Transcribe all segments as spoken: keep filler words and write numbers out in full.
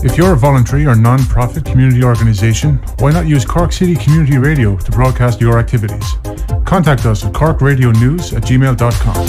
If you're a voluntary or non-profit community organisation, why not use Cork City Community Radio to broadcast your activities? Contact us at cork radio news at gmail dot com.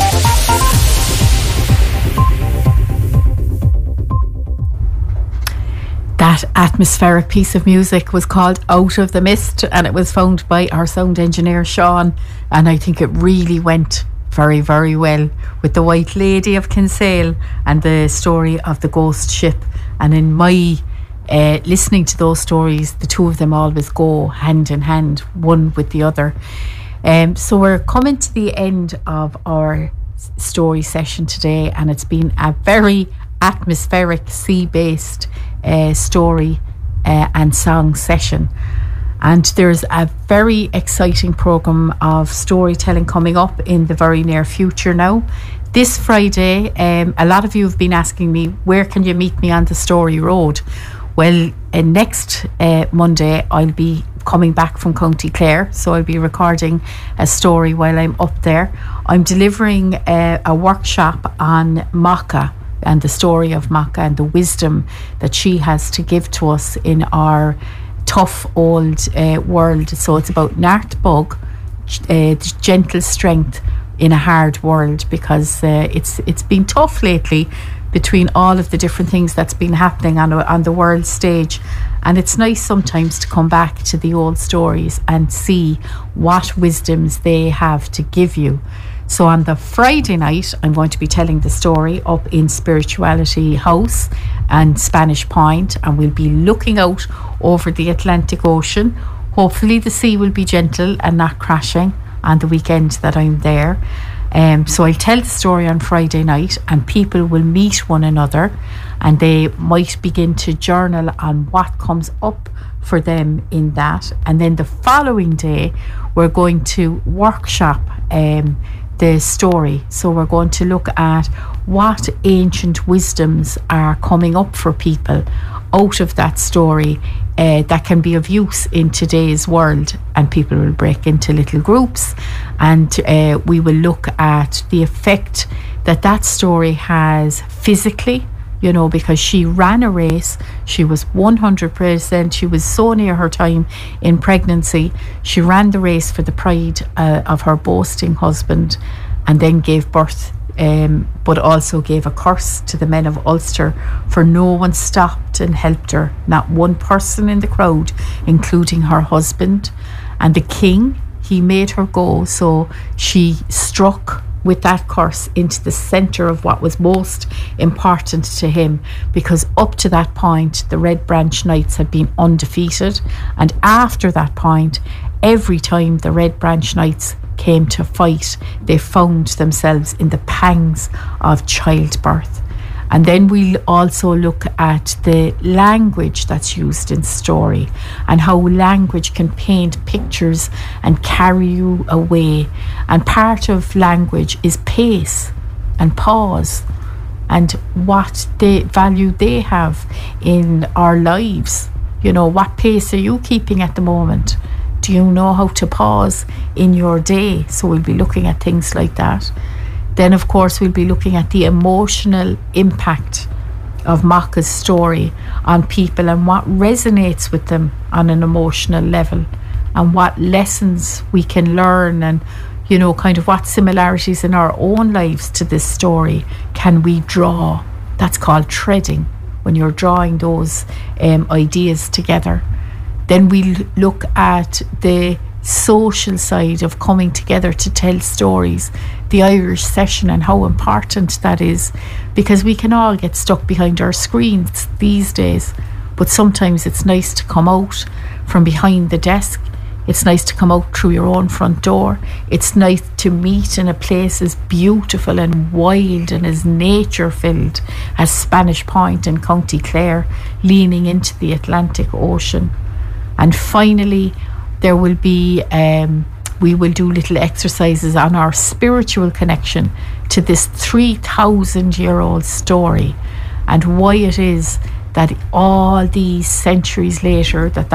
That atmospheric piece of music was called Out of the Mist, and it was found by our sound engineer Sean, and I think it really went very, very well with the White Lady of Kinsale and the story of the ghost ship. And in my uh, listening to those stories, the two of them always go hand in hand, one with the other. Um, so we're coming to the end of our story session today, and it's been a very atmospheric, sea-based uh, story uh, and song session. And there's a very exciting programme of storytelling coming up in the very near future now. This Friday, um, a lot of you have been asking me, where can you meet me on the Story Road? Well, uh, next uh, Monday, I'll be coming back from County Clare, so I'll be recording a story while I'm up there. I'm delivering uh, a workshop on Macha and the story of Macha and the wisdom that she has to give to us in our tough old uh, world. So it's about Nartbug, uh, gentle strength in a hard world, because uh, it's it's been tough lately between all of the different things that's been happening on, on the world stage, and it's nice sometimes to come back to the old stories and see what wisdoms they have to give you. So on the Friday night, I'm going to be telling the story up in Spirituality House and Spanish Point, and we'll be looking out over the Atlantic Ocean. Hopefully the sea will be gentle and not crashing on the weekend that I'm there. Um, so I'll tell the story on Friday night, and people will meet one another, and they might begin to journal on what comes up for them in that. And then the following day, we're going to workshop um, the story. So we're going to look at what ancient wisdoms are coming up for people out of that story uh, that can be of use in today's world. And people will break into little groups, and uh, we will look at the effect that that story has physically, you know, because she ran a race. She was one hundred percent, she was so near her time in pregnancy. She ran the race for the pride uh, of her boasting husband, and then gave birth, um, but also gave a curse to the men of Ulster, for no one stopped and helped her, not one person in the crowd, including her husband. And the king, he made her go, so she struck with that curse into the centre of what was most important to him, because up to that point the Red Branch Knights had been undefeated, and after that point, every time the Red Branch Knights came to fight, they found themselves in the pangs of childbirth. And then we'll also look at the language that's used in story, and how language can paint pictures and carry you away. And part of language is pace and pause, and what the value they have in our lives. You know, what pace are you keeping at the moment? Do you know how to pause in your day? So we'll be looking at things like that. Then, of course, we'll be looking at the emotional impact of Macha's story on people, and what resonates with them on an emotional level, and what lessons we can learn, and, you know, kind of what similarities in our own lives to this story can we draw. That's called threading, when you're drawing those um, ideas together. Then we'll look at the social side of coming together to tell stories, the Irish session, and how important that is, because we can all get stuck behind our screens these days, but sometimes it's nice to come out from behind the desk. It's nice to come out through your own front door. It's nice to meet in a place as beautiful and wild and as nature filled as Spanish Point in County Clare, leaning into the Atlantic Ocean. And finally, there will be um, we will do little exercises on our spiritual connection to this three thousand year old story, and why it is that all these centuries later that